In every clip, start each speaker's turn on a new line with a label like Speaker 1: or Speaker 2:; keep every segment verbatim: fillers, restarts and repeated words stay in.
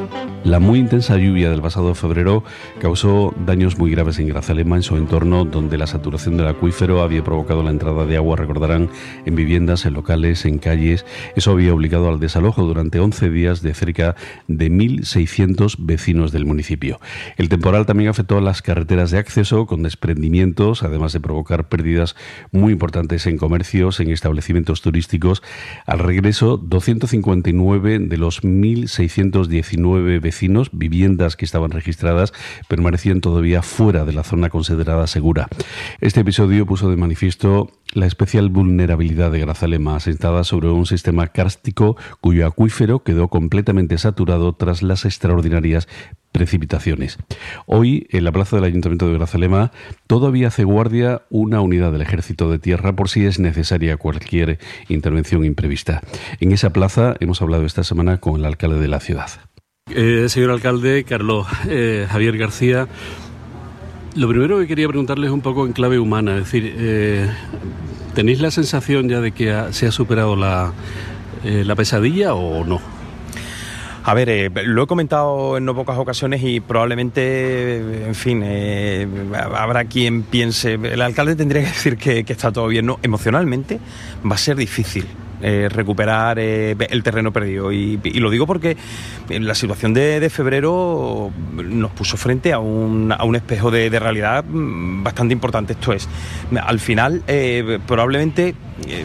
Speaker 1: La muy intensa lluvia del pasado febrero causó daños muy graves en Grazalema, en su entorno, donde la saturación del acuífero había provocado la entrada de agua, recordarán, en viviendas, en locales, en calles. Eso había obligado al desalojo durante once días de cerca de mil seiscientos vecinos del municipio. El temporal también afectó a las carreteras de acceso, con desprendimientos, además de provocar pérdidas muy importantes en comercios, en establecimientos turísticos. Al regreso, doscientos cincuenta y nueve de los mil seiscientos diecinueve vecinos Vecinos, viviendas que estaban registradas, permanecían todavía fuera de la zona considerada segura. Este episodio puso de manifiesto la especial vulnerabilidad de Grazalema, asentada sobre un sistema kárstico cuyo acuífero quedó completamente saturado tras las extraordinarias precipitaciones. Hoy, en la plaza del Ayuntamiento de Grazalema, todavía hace guardia una unidad del Ejército de Tierra por si es necesaria cualquier intervención imprevista. En esa plaza hemos hablado esta semana con el alcalde de la ciudad.
Speaker 2: Eh, señor alcalde, Carlos eh, Javier García, lo primero que quería preguntarle es un poco en clave humana, es decir, eh, ¿tenéis la sensación ya de que ha, se ha superado la, eh, la pesadilla o no?
Speaker 3: A ver, eh, lo he comentado en no pocas ocasiones y probablemente, en fin, eh, habrá quien piense, el alcalde tendría que decir que, que está todo bien, ¿no? Emocionalmente va a ser difícil. Eh, recuperar eh, el terreno perdido y, y lo digo porque la situación de, de febrero nos puso frente a un, a un espejo de, de realidad bastante importante. Esto es, al final eh, probablemente eh,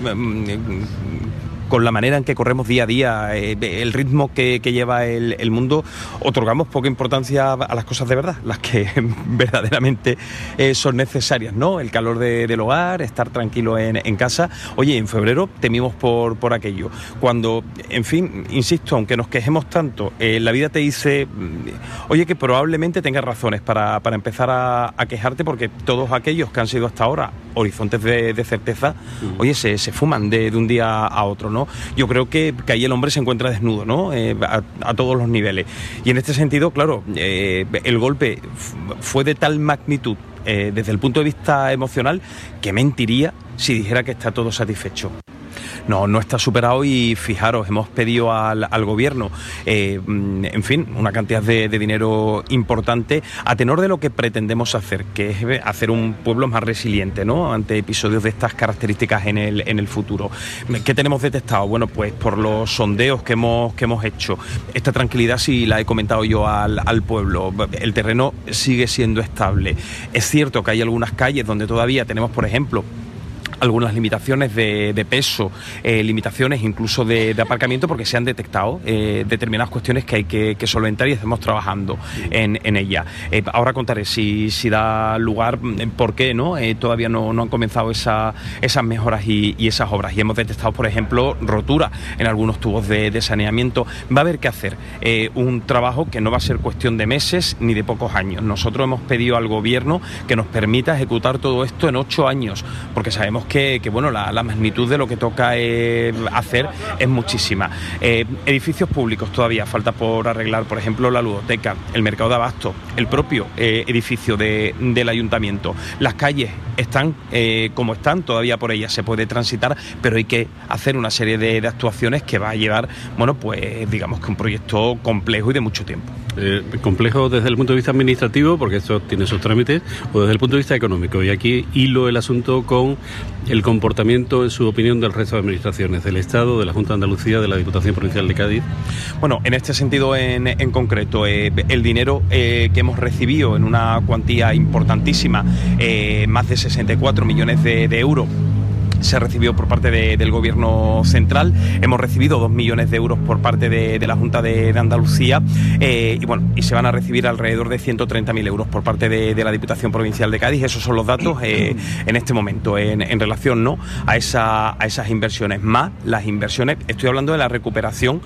Speaker 3: con la manera en que corremos día a día, eh, el ritmo que, que lleva el, el mundo, otorgamos poca importancia a las cosas de verdad, las que verdaderamente eh, son necesarias, ¿no? El calor de, del hogar, estar tranquilo en, en casa. Oye, en febrero temimos por, por aquello. Cuando, en fin, insisto, aunque nos quejemos tanto, eh, la vida te dice, oye, que probablemente tengas razones para, para empezar a, a quejarte, porque todos aquellos que han sido hasta ahora horizontes de, de certeza, uh-huh. oye, se, se fuman de, de un día a otro, ¿no? Yo creo que, que ahí el hombre se encuentra desnudo, ¿no? Eh, a, a todos los niveles. Y en este sentido, claro, eh, el golpe f- fue de tal magnitud eh, desde el punto de vista emocional que mentiría si dijera que está todo satisfecho. No, no está superado y fijaros, hemos pedido al, al gobierno, eh, en fin, una cantidad de, de dinero importante a tenor de lo que pretendemos hacer, que es hacer un pueblo más resiliente, ¿no? Ante episodios de estas características en el, en el futuro. ¿Qué tenemos detectado? Bueno, pues por los sondeos que hemos, que hemos hecho, esta tranquilidad sí la he comentado yo al, al pueblo, el terreno sigue siendo estable. Es cierto que hay algunas calles donde todavía tenemos, por ejemplo, algunas limitaciones de, de peso, eh, limitaciones incluso de, de aparcamiento, porque se han detectado eh, determinadas cuestiones que hay que, que solventar y estamos trabajando en, en ella. Eh, ahora contaré si, si da lugar, por qué no eh, todavía no, no han comenzado esa, esas mejoras y, y esas obras. Y hemos detectado, por ejemplo, rotura en algunos tubos de, de saneamiento. Va a haber que hacer eh, un trabajo que no va a ser cuestión de meses ni de pocos años. Nosotros hemos pedido al gobierno que nos permita ejecutar todo esto en ocho años, porque sabemos Que, que bueno, la, la magnitud de lo que toca eh, hacer es muchísima. Eh, edificios públicos todavía falta por arreglar, por ejemplo, la ludoteca, el mercado de abasto, el propio eh, edificio de, del ayuntamiento. Las calles están eh, como están, todavía por ellas se puede transitar, pero hay que hacer una serie de, de actuaciones que va a llevar, bueno, pues digamos que un proyecto complejo y de mucho tiempo.
Speaker 2: Eh, complejo desde el punto de vista administrativo, porque esto tiene sus trámites, o desde el punto de vista económico. Y aquí hilo el asunto con el comportamiento, en su opinión, del resto de administraciones, del Estado, de la Junta de Andalucía, de la Diputación Provincial de Cádiz.
Speaker 3: Bueno, en este sentido en, en concreto, eh, el dinero eh, que hemos recibido en una cuantía importantísima, eh, más de sesenta y cuatro millones de, de euros, se recibió por parte de, del Gobierno central. Hemos recibido dos millones de euros por parte de, de la Junta de, de Andalucía eh, y bueno, y se van a recibir alrededor de ciento treinta mil euros por parte de, de la Diputación Provincial de Cádiz. Esos son los datos eh, en este momento en, en relación, ¿no?, a, esa, a esas inversiones, más las inversiones, estoy hablando de la recuperación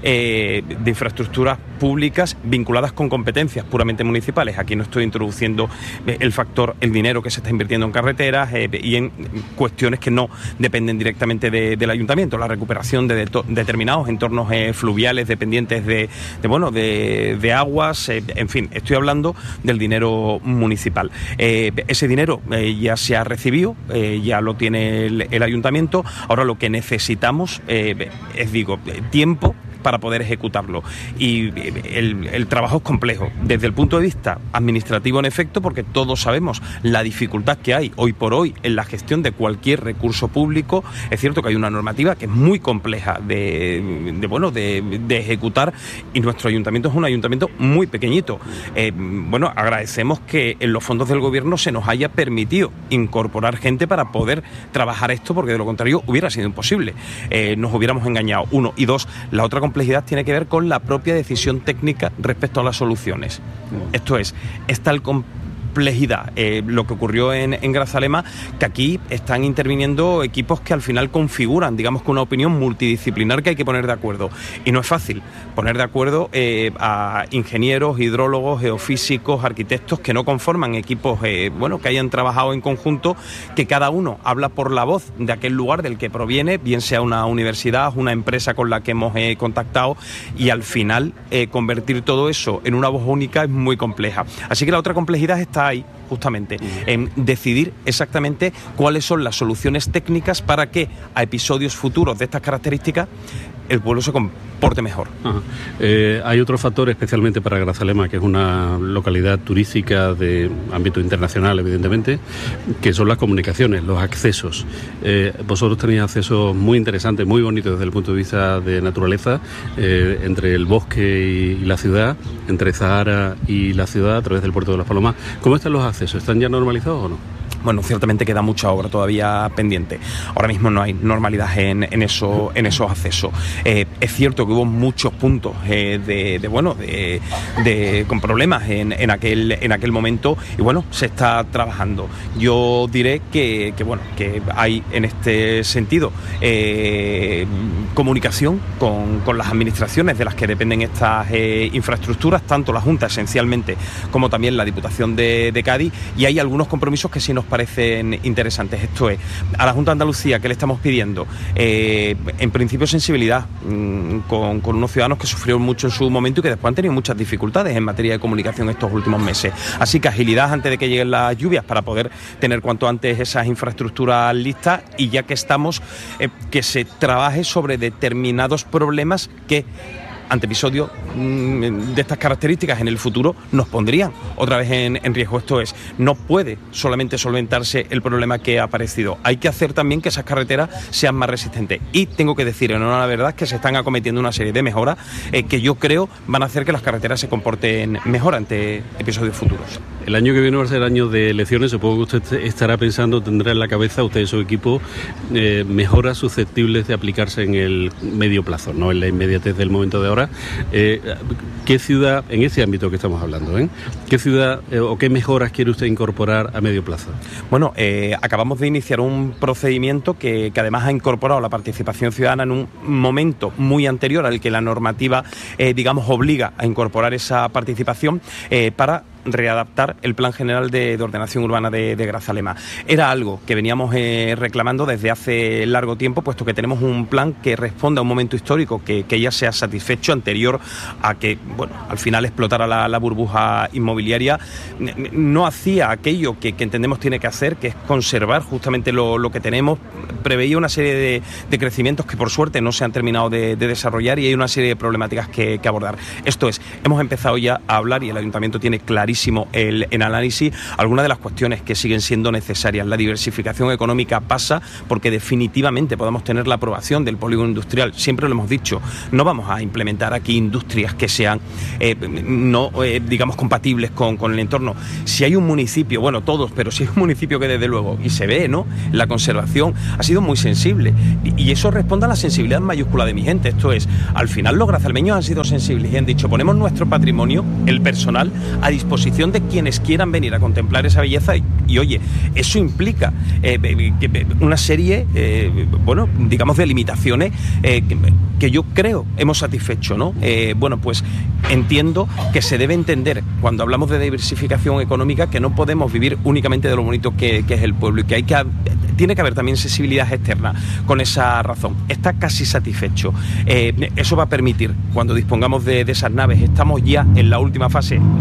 Speaker 3: eh, de infraestructuras públicas vinculadas con competencias puramente municipales. Aquí no estoy introduciendo el factor, el dinero que se está invirtiendo en carreteras eh, y en cuestiones que no dependen directamente de, del ayuntamiento, la recuperación de, de to, determinados entornos eh, fluviales dependientes de, de bueno de, de aguas, eh, en fin, estoy hablando del dinero municipal. Eh, ese dinero eh, ya se ha recibido, eh, ya lo tiene el, el ayuntamiento. Ahora lo que necesitamos eh, es, digo, tiempo, para poder ejecutarlo. Y el, el trabajo es complejo, desde el punto de vista administrativo en efecto, porque todos sabemos la dificultad que hay hoy por hoy en la gestión de cualquier recurso público. Es cierto que hay una normativa que es muy compleja de, de bueno, de, de ejecutar, y nuestro ayuntamiento es un ayuntamiento muy pequeñito. Eh, bueno, agradecemos que en los fondos del gobierno se nos haya permitido incorporar gente para poder trabajar esto, porque de lo contrario hubiera sido imposible. Eh, nos hubiéramos engañado, uno. Y dos, la otra complejidad tiene que ver con la propia decisión técnica respecto a las soluciones. Esto es, es tal complejidad Eh, lo que ocurrió en, en Grazalema, que aquí están interviniendo equipos que al final configuran, digamos, con una opinión multidisciplinar que hay que poner de acuerdo. Y no es fácil poner de acuerdo eh, a ingenieros, hidrólogos, geofísicos, arquitectos que no conforman equipos, eh, bueno, que hayan trabajado en conjunto, que cada uno habla por la voz de aquel lugar del que proviene, bien sea una universidad, una empresa con la que hemos eh, contactado, y al final eh, convertir todo eso en una voz única es muy compleja. Así que la otra complejidad está ahí, justamente, en decidir exactamente cuáles son las soluciones técnicas para que a episodios futuros de estas características el pueblo se comporte mejor.
Speaker 2: Eh, hay otro factor especialmente para Grazalema, que es una localidad turística de ámbito internacional, evidentemente, que son las comunicaciones, los accesos. Eh, vosotros tenéis accesos muy interesantes, muy bonitos desde el punto de vista de naturaleza, eh, entre el bosque y, y la ciudad, entre Zahara y la ciudad, a través del puerto de Las Palomas. ¿Cómo están los accesos? ¿Están ya normalizados o no?
Speaker 3: Bueno, ciertamente queda mucha obra todavía pendiente. Ahora mismo no hay normalidad en, en, eso, en esos accesos. Eh, es cierto que hubo muchos puntos eh, de, de, bueno, de, de, con problemas en, en, aquel, en aquel momento, y bueno, se está trabajando. Yo diré que, que, bueno, que hay en este sentido eh, comunicación con, con las administraciones de las que dependen estas eh, infraestructuras, tanto la Junta esencialmente como también la Diputación de, de Cádiz, y hay algunos compromisos que sí nos parecen interesantes. Esto es, a la Junta de Andalucía, ¿qué le estamos pidiendo? Eh, en principio, sensibilidad mmm, con, con unos ciudadanos que sufrieron mucho en su momento y que después han tenido muchas dificultades en materia de comunicación estos últimos meses. Así que agilidad antes de que lleguen las lluvias para poder tener cuanto antes esas infraestructuras listas, y ya que estamos, eh, que se trabaje sobre determinados problemas que ante episodios mmm, de estas características en el futuro nos pondrían otra vez en, en riesgo. Esto es, no puede solamente solventarse el problema que ha aparecido, hay que hacer también que esas carreteras sean más resistentes, y tengo que decir, en honor a la verdad, que se están acometiendo una serie de mejoras eh, que yo creo van a hacer que las carreteras se comporten mejor ante episodios futuros.
Speaker 2: El año que viene va a ser el año de elecciones. Supongo que usted estará pensando, tendrá en la cabeza, usted y su equipo, eh, mejoras susceptibles de aplicarse en el medio plazo, no en la inmediatez del momento de ahora. Eh, ¿Qué ciudad, en ese ámbito que estamos hablando, ¿eh? qué ciudad eh, o qué mejoras quiere usted incorporar a medio plazo?
Speaker 3: Bueno, eh, acabamos de iniciar un procedimiento que, que además ha incorporado la participación ciudadana en un momento muy anterior al que la normativa, eh, digamos, obliga a incorporar esa participación eh, para readaptar el Plan General de, de Ordenación Urbana de, de Grazalema. Era algo que veníamos eh, reclamando desde hace largo tiempo, puesto que tenemos un plan que responde a un momento histórico que, que ya se ha satisfecho, anterior a que, bueno, al final explotara la, la burbuja inmobiliaria. No hacía aquello que, que entendemos tiene que hacer, que es conservar justamente lo, lo que tenemos. Preveía una serie de, de crecimientos que por suerte no se han terminado de, de desarrollar, y hay una serie de problemáticas que, que abordar. Esto es, hemos empezado ya a hablar, y el Ayuntamiento tiene clarísimo el, el análisis, algunas de las cuestiones que siguen siendo necesarias. La diversificación económica pasa porque definitivamente podamos tener la aprobación del polígono industrial. Siempre lo hemos dicho, no vamos a implementar aquí industrias que sean eh, no eh, digamos compatibles con, con el entorno. Si hay un municipio, bueno, todos, pero si hay un municipio que desde luego, y se ve, ¿no?, la conservación ha sido muy sensible, y, y eso responde a la sensibilidad mayúscula de mi gente. Esto es, al final los grazalmeños han sido sensibles y han dicho, ponemos nuestro patrimonio, el personal, a disposición de quienes quieran venir a contemplar esa belleza, y, y oye, eso implica eh, una serie eh, bueno, digamos de limitaciones eh, que, que yo creo hemos satisfecho, ¿no? Eh, bueno, pues entiendo que se debe entender, cuando hablamos de diversificación económica, que no podemos vivir únicamente de lo bonito que, que es el pueblo, y que hay que tiene que haber también sensibilidad externa con esa razón. Está casi satisfecho. Eh, eso va a permitir, cuando dispongamos de, de esas naves, estamos ya en la última fase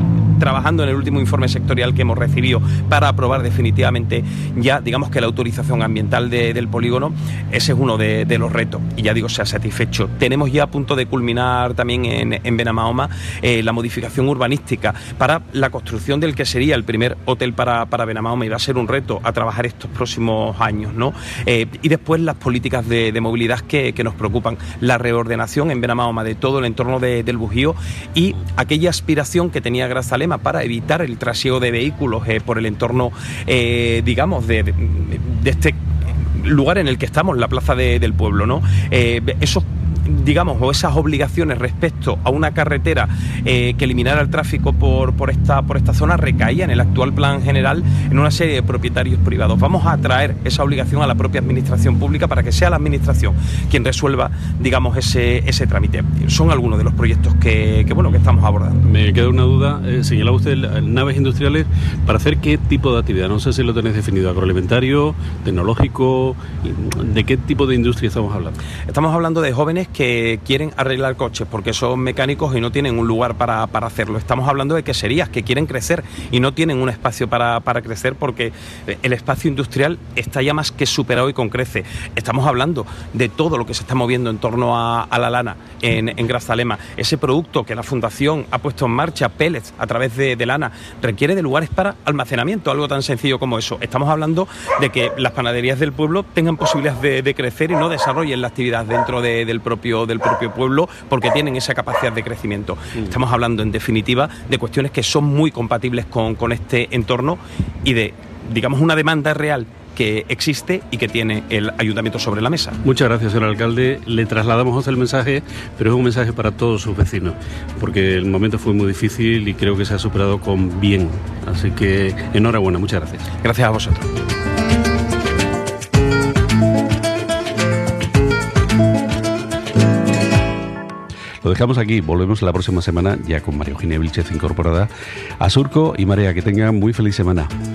Speaker 3: trabajando en el último informe sectorial que hemos recibido para aprobar definitivamente ya, digamos que la autorización ambiental de, del polígono. Ese es uno de, de los retos y ya digo, se ha satisfecho. Tenemos ya a punto de culminar también en, en Benamahoma eh, la modificación urbanística para la construcción del que sería el primer hotel para, para Benamahoma, y va a ser un reto a trabajar estos próximos años, ¿no? Eh, y después las políticas de, de movilidad que, que nos preocupan, la reordenación en Benamahoma de todo el entorno de, del Bujío y aquella aspiración que tenía Grazalema para evitar el trasiego de vehículos eh, por el entorno, eh, digamos, de, de, de este lugar en el que estamos, la plaza de, del pueblo, ¿no? Eh, esos digamos, o esas obligaciones respecto a una carretera eh, que eliminara el tráfico por, por, esta, por esta zona recaía en el actual plan general en una serie de propietarios privados. Vamos a traer esa obligación a la propia administración pública para que sea la administración quien resuelva, digamos, ese, ese trámite. Son algunos de los proyectos que, que, bueno, que estamos abordando.
Speaker 2: Me queda una duda, eh, señalaba usted naves industriales, ¿para hacer qué tipo de actividad? No sé si lo tenéis definido, agroalimentario, tecnológico, ¿de qué tipo de industria estamos hablando?
Speaker 3: Estamos hablando de jóvenes que quieren arreglar coches porque son mecánicos y no tienen un lugar para, para hacerlo. Estamos hablando de queserías que quieren crecer y no tienen un espacio para, para crecer porque el espacio industrial está ya más que superado y con crece. Estamos hablando de todo lo que se está moviendo en torno a, a la lana en, en Grazalema. Ese producto que la Fundación ha puesto en marcha, pellets a través de, de lana, requiere de lugares para almacenamiento, algo tan sencillo como eso. Estamos hablando de que las panaderías del pueblo tengan posibilidades de, de crecer y no desarrollen la actividad dentro de, del propio del propio pueblo porque tienen esa capacidad de crecimiento. Estamos hablando en definitiva de cuestiones que son muy compatibles con, con este entorno y de, digamos, una demanda real que existe y que tiene el ayuntamiento sobre la mesa.
Speaker 2: Muchas gracias, señor alcalde. Le trasladamos el mensaje, pero es un mensaje para todos sus vecinos, porque el momento fue muy difícil y creo que se ha superado con bien. Así que enhorabuena, muchas gracias.
Speaker 3: Gracias a vosotros.
Speaker 1: Lo dejamos aquí, volvemos la próxima semana ya con María Eugenia Vilchez incorporada a Surco. Y María, que tengan muy feliz semana.